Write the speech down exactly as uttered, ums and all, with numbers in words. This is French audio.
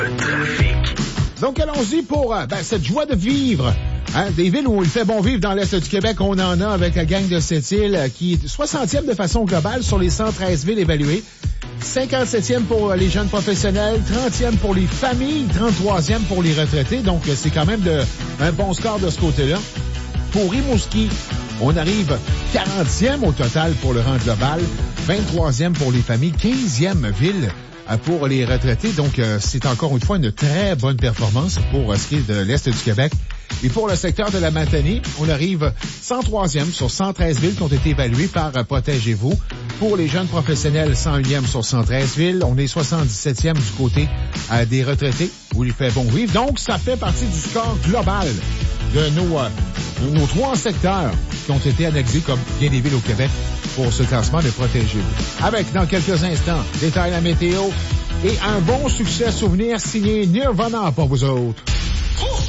Donc, allons-y pour euh, ben, cette joie de vivre. Hein, des villes où il fait bon vivre dans l'Est du Québec, on en a avec la gang de Sept-Îles euh, qui est soixantième de façon globale sur les cent treize villes évaluées. cinquante-septième pour les jeunes professionnels, trentième pour les familles, trente-troisième pour les retraités. Donc, c'est quand même de, un bon score de ce côté-là. Pour Rimouski, on arrive quarantième au total pour le rang global, vingt-troisième pour les familles, quinzième ville pour les retraités. Donc, euh, c'est encore une fois une très bonne performance pour euh, ce qui est de l'Est du Québec. Et pour le secteur de la Matanie, on arrive cent troisième sur cent treize villes qui ont été évaluées par euh, Protégez-vous. Pour les jeunes professionnels, cent unième sur cent treize villes. On est soixante-dix-septième du côté euh, des retraités, où il fait bon vivre. Donc, ça fait partie du score global de nos, euh, de nos trois secteurs qui ont été analysés comme bien des villes au Québec pour ce classement de Protégez-vous. Avec, dans quelques instants, détail la météo et un bon succès souvenir signé Nirvana pour vous autres.